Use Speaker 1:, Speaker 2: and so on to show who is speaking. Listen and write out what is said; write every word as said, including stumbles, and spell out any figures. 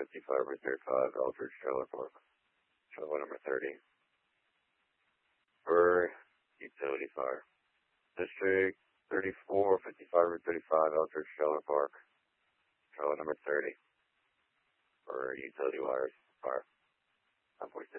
Speaker 1: fifty-five over thirty-five, Eldridge Trailer Park. Trailer number thirty. For utility fire. District thirty-four, fifty-five over thirty-five, Eldridge Trailer Park. Trailer number thirty. For utility wires, fire. nine forty-six.